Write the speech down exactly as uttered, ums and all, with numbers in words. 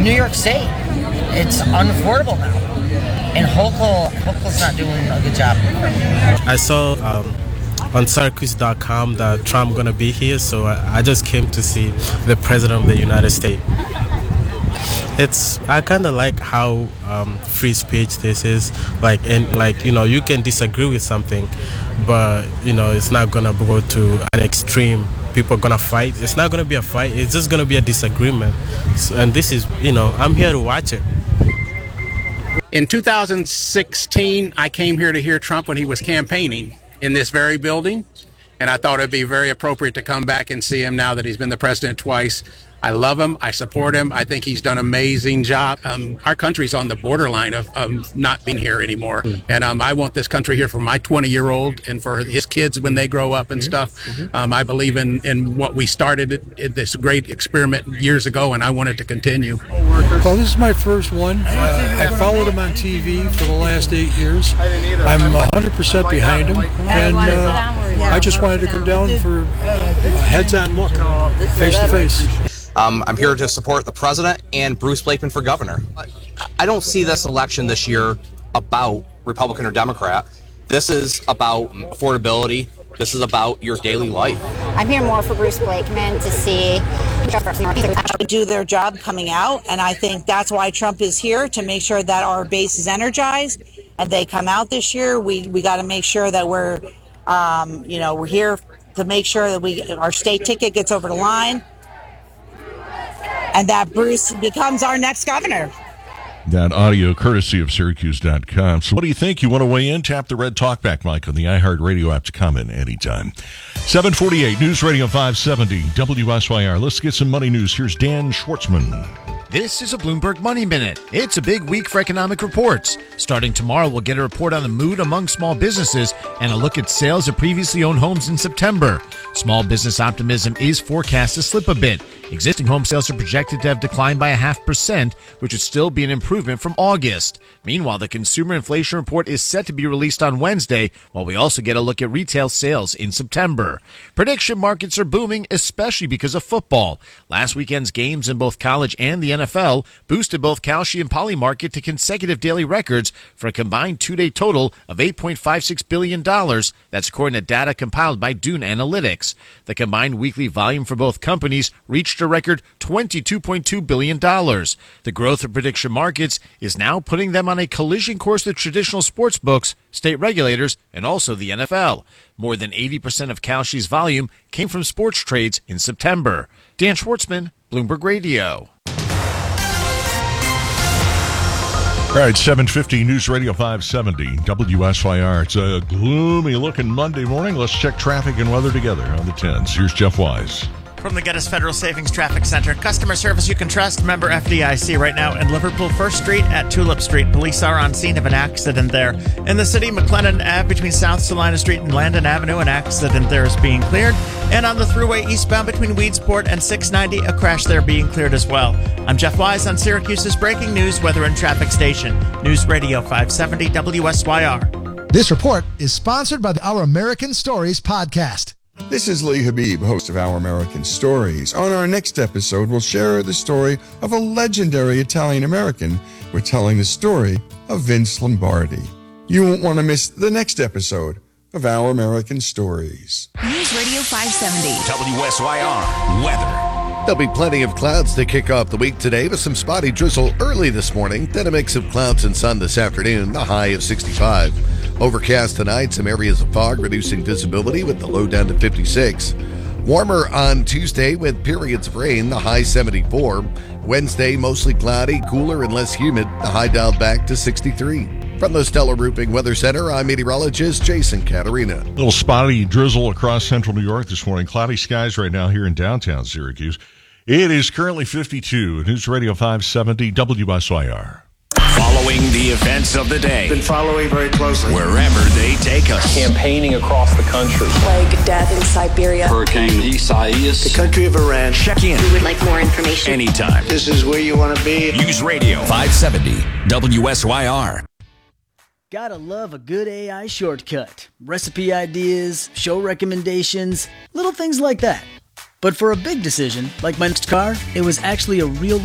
New York State, it's unaffordable now. And Hochul, Hochul's not doing a good job. I saw um, on Syracuse dot com that Trump going to be here, so I, I just came to see the President of the United States. It's I kind of like how um, free speech this is, like and like you know you can disagree with something, but you know it's not gonna go to an extreme. People are gonna fight. It's not gonna be a fight. It's just gonna be a disagreement. So, and this is you know I'm here to watch it. In two thousand sixteen, I came here to hear Trump when he was campaigning in this very building, and I thought it'd be very appropriate to come back and see him now that he's been the president twice. I love him. I support him. I think he's done an amazing job. Um, our country's on the borderline of um, not being here anymore. And um, I want this country here for my twenty-year-old and for his kids when they grow up and stuff. Um, I believe in, in what we started, it, it, this great experiment years ago, and I want it to continue. Well, this is my first one. Uh, I followed him on T V for the last eight years. I'm one hundred percent behind him. And uh, I just wanted to come down for uh, heads-on look, face-to-face. Um, I'm here to support the president and Bruce Blakeman for governor. I don't see this election this year about Republican or Democrat. This is about affordability. This is about your daily life. I'm here more for Bruce Blakeman to see do their job coming out, and I think that's why Trump is here, to make sure that our base is energized and they come out this year. We we got to make sure that we're, um, you know, we're here to make sure that we our state ticket gets over the line, and that Bruce becomes our next governor. That audio courtesy of Syracuse dot com. So what do you think? You want to weigh in? Tap the red talkback mic on the iHeartRadio app to comment anytime. seven forty-eight, News Radio five seventy, W S Y R. Let's get some money news. Here's Dan Schwartzman. This is a Bloomberg Money Minute. It's a big week for economic reports. Starting tomorrow, we'll get a report on the mood among small businesses and a look at sales of previously owned homes in September. Small business optimism is forecast to slip a bit. Existing home sales are projected to have declined by a half percent, which would still be an improvement from August. Meanwhile, the consumer inflation report is set to be released on Wednesday, while we also get a look at retail sales in September. Prediction markets are booming, especially because of football. Last weekend's games in both college and the N F L boosted both Kalshi and Polymarket to consecutive daily records for a combined two-day total of eight point five six billion dollars. That's according to data compiled by Dune Analytics. The combined weekly volume for both companies reached a record twenty-two point two billion dollars. The growth of prediction markets is now putting them on a collision course with traditional sports books, state regulators, and also the N F L. More than eighty percent of Kalshi's volume came from sports trades in September. Dan Schwartzman, Bloomberg Radio. All right, seven fifty, News Radio five seventy, W S Y R. It's a gloomy-looking Monday morning. Let's check traffic and weather together on the tens. Here's Jeff Wise. From the Geddes Federal Savings Traffic Center, customer service you can trust. Member F D I C right now in Liverpool First Street at Tulip Street. Police are on scene of an accident there. In the city, McLennan Avenue between South Salina Street and Landon Avenue, an accident there is being cleared. And on the thruway eastbound between Weedsport and six ninety, a crash there being cleared as well. I'm Jeff Wise on Syracuse's breaking news, weather and traffic station. News Radio five seventy W S Y R. This report is sponsored by the Our American Stories podcast. This is Lee Habib, host of Our American Stories. On our next episode, we'll share the story of a legendary Italian-American. We're telling the story of Vince Lombardi. You won't want to miss the next episode of Our American Stories. News Radio five seventy. W S Y R weather. There'll be plenty of clouds to kick off the week today with some spotty drizzle early this morning, then a mix of clouds and sun this afternoon, the high of sixty-five. Overcast tonight, some areas of fog reducing visibility with the low down to fifty-six. Warmer on Tuesday with periods of rain, the high seventy-four. Wednesday, mostly cloudy, cooler and less humid, the high dialed back to sixty-three. From the Stellar Roofing Weather Center, I'm meteorologist Jason Caterina. A little spotty drizzle across central New York this morning. Cloudy skies right now here in downtown Syracuse. It is currently fifty-two. News Radio five seventy W S Y R. Following the events of the day. Been following very closely. Wherever they take us. Campaigning across the country. Plague, death in Siberia. Hurricane Isaias. The country of Iran. Check in. We would like more information. Anytime. This is where you want to be. News Radio five seventy W S Y R. Gotta love a good A I shortcut. Recipe ideas, show recommendations, little things like that. But for a big decision, like my next car, it was actually a real